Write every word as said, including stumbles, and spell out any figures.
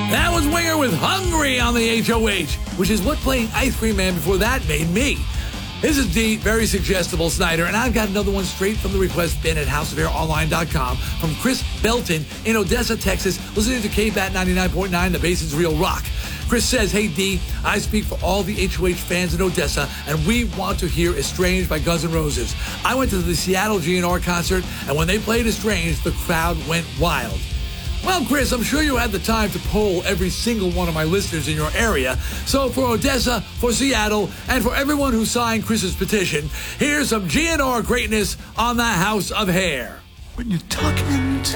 That was Winger with Hungry on the H O H, which is what playing Ice Cream Man before that made me. This is D, very suggestible, Snyder, and I've got another one straight from the request bin at house of air online dot com from Chris Belton in Odessa, Texas, listening to K B A T ninety-nine point nine, The Basin's Real Rock. Chris says, hey, D, I speak for all the H O H fans in Odessa, and we want to hear Estranged by Guns N' Roses. I went to the Seattle G N R concert, and when they played Estranged, the crowd went wild. Well, Chris, I'm sure you had the time to poll every single one of my listeners in your area. So for Odessa, for Seattle, and for everyone who signed Chris's petition, here's some G N R greatness on the House of Hair. When you're talking to